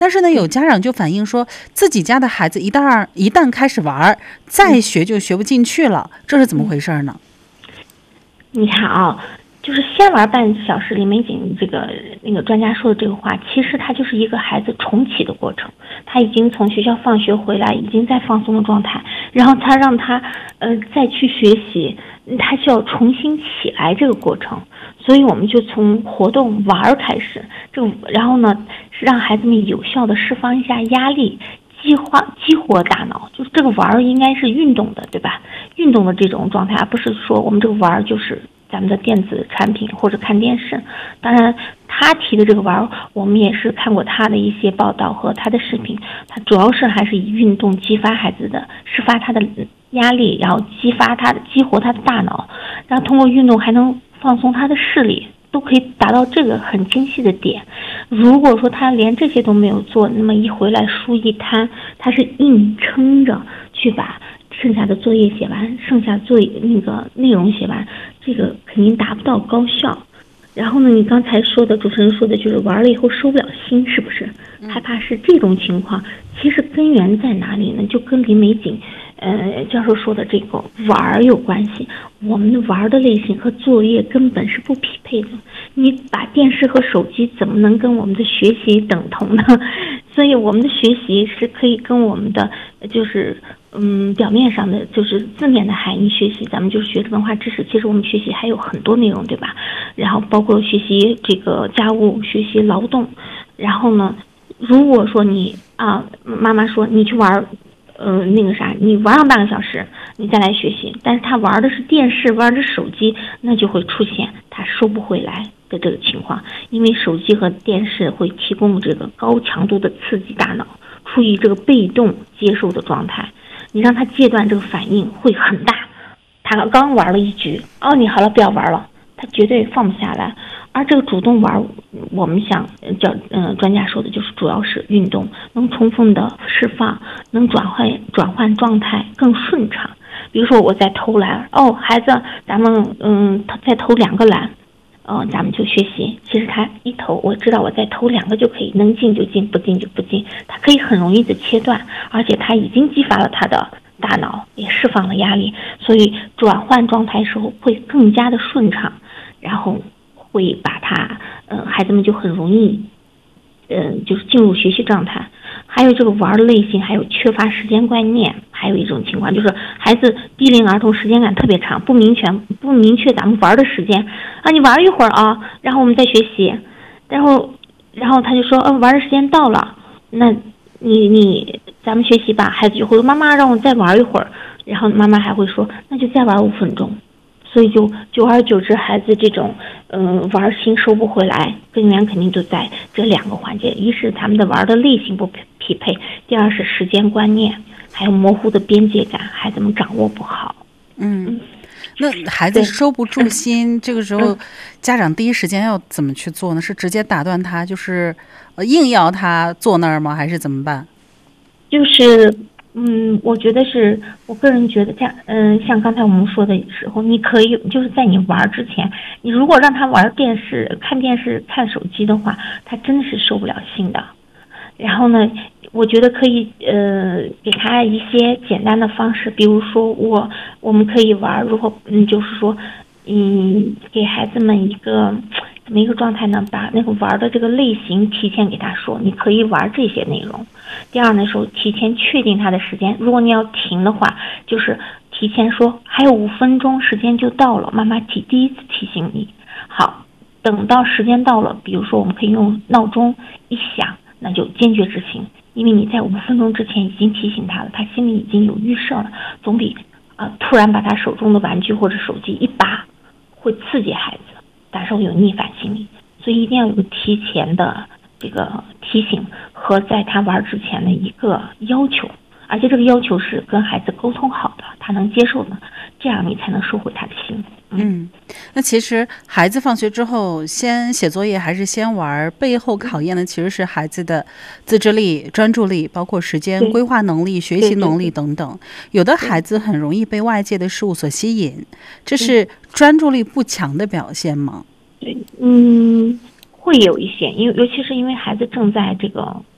但是呢，有家长就反映说，自己家的孩子一旦开始玩，再学就学不进去了，这是怎么回事呢？ 你看啊，就是先玩半小时，李玫瑾那个专家说的这个话，其实它就是一个孩子重启的过程。他已经从学校放学回来，已经在放松的状态，然后他让他再去学习，他需要重新起来这个过程。所以我们就从活动玩开始，然后呢，是让孩子们有效的释放一下压力，激活大脑。就是这个玩应该是运动的，对吧？运动的这种状态，而不是说我们这个玩就是咱们的电子产品或者看电视。当然他提的这个玩，我们也是看过他的一些报道和他的视频，他主要是还是以运动激发孩子的，释发他的压力，然后激活他的大脑，然后通过运动还能放松他的视力，都可以达到这个很精细的点。如果说他连这些都没有做，那么一回来书一摊，他是硬撑着去把剩下的作业写完，剩下那个内容写完，这个肯定达不到高效。然后呢，你刚才说的，主持人说的就是玩了以后收不了心，是不是？害怕是这种情况。其实根源在哪里呢？就跟李玫瑾教授说的这个玩有关系。我们的玩的类型和作业根本是不匹配的。你把电视和手机怎么能跟我们的学习等同呢？所以我们的学习是可以跟我们的就是表面上的就是字面的含义学习，咱们就是学文化知识，其实我们学习还有很多内容，对吧？然后包括学习这个家务，学习劳动。然后呢，如果说你妈妈说你去玩你玩上半个小时你再来学习，但是他玩的是电视，玩的是手机，那就会出现他收不回来的这个情况。因为手机和电视会提供这个高强度的刺激大脑，处于这个被动接受的状态，你让他戒断，这个反应会很大。他刚玩了一局，你好了，不要玩了，他绝对放不下来。而这个主动玩，我们想专家说的就是主要是运动，能充分的释放，能转换状态更顺畅。比如说我在投篮，孩子咱们再投2个篮，咱们就学习。其实他一投，我知道我再投2个就可以，能进就进，不进就不进，他可以很容易的切断，而且他已经激发了他的大脑，也释放了压力，所以转换状态时候会更加的顺畅，然后会把孩子们就很容易就是进入学习状态。还有这个玩的类型，还有缺乏时间观念。还有一种情况就是孩子低龄儿童时间感特别长，不明确咱们玩的时间你玩一会儿然后我们再学习，然后他就说玩的时间到了，那咱们学习吧。孩子就会说妈妈让我再玩一会儿，然后妈妈还会说那就再玩5分钟。所以就久而久之，孩子这种玩心收不回来，根源肯定就在这2个环节。一是他们的玩的类型不匹配，第二是时间观念还有模糊的边界感，孩子们掌握不好。 那孩子收不住心，这个时候家长第一时间要怎么去做呢？是直接打断他，就是硬要他坐那儿吗？还是怎么办？就是我觉得是我个人觉得像刚才我们说的时候，你可以就是在你玩之前，你如果让他玩电视、看电视、看手机的话，他真的是收不了心的。然后呢，我觉得可以给他一些简单的方式，比如说我们可以玩，如果就是说给孩子们怎么一个状态呢？把那个玩的这个类型提前给他说，你可以玩这些内容。第二呢，时候提前确定他的时间，如果你要停的话，就是提前说还有5分钟时间就到了，妈妈第一次提醒你。好，等到时间到了，比如说我们可以用闹钟一响，那就坚决执行，因为你在5分钟之前已经提醒他了，他心里已经有预设了，总比突然把他手中的玩具或者手机一拔会刺激孩子，感受有逆反心理。所以一定要有个提前的这个提醒和在他玩之前的一个要求，而且这个要求是跟孩子沟通好的，他能接受的，这样你才能收回他的心。 那其实孩子放学之后先写作业还是先玩，背后考验的其实是孩子的自制力、专注力，包括时间规划能力、学习能力等等。有的孩子很容易被外界的事物所吸引，这是专注力不强的表现吗？ 对，会有一些，尤其是因为孩子正在这个